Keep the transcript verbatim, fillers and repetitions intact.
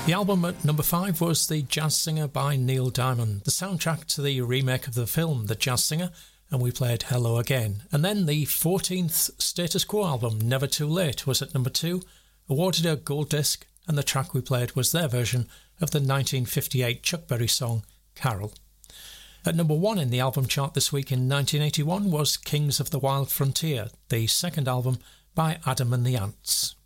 The album at number five was The Jazz Singer by Neil Diamond, the soundtrack to the remake of the film The Jazz Singer, and we played Hello Again. And then the fourteenth Status Quo album, Never Too Late, was at number two, awarded a gold disc, and the track we played was their version of the nineteen fifty-eight Chuck Berry song Carol. At number one in the album chart this week in nineteen eighty-one was Kings of the Wild Frontier, the second album by Adam and the Ants.